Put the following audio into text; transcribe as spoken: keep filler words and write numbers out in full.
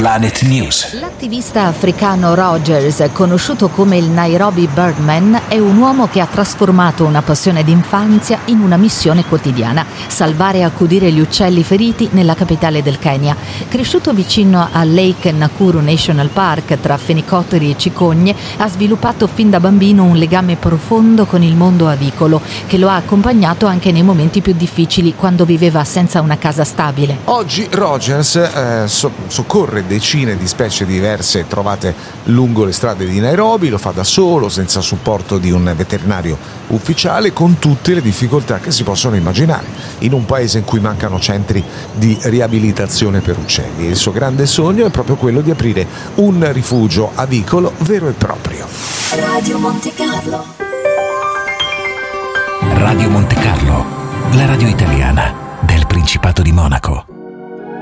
Planet News. L'attivista africano Rogers, conosciuto come il Nairobi Birdman, è un uomo che ha trasformato una passione d'infanzia in una missione quotidiana: salvare e accudire gli uccelli feriti nella capitale del Kenya. Cresciuto vicino a Lake Nakuru National Park, tra fenicotteri e cicogne, ha sviluppato fin da bambino un legame profondo con il mondo avicolo, che lo ha accompagnato anche nei momenti più difficili, quando viveva senza una casa stabile. Oggi Rogers eh, so- soccorre decine di specie diverse trovate lungo le strade di Nairobi. Lo fa da solo, senza supporto di un veterinario ufficiale, con tutte le difficoltà che si possono immaginare in un paese in cui mancano centri di riabilitazione per uccelli. Il suo grande sogno è proprio quello di aprire un rifugio avicolo vero e proprio. Radio Monte Carlo. Radio Monte Carlo, la radio italiana del Principato di Monaco.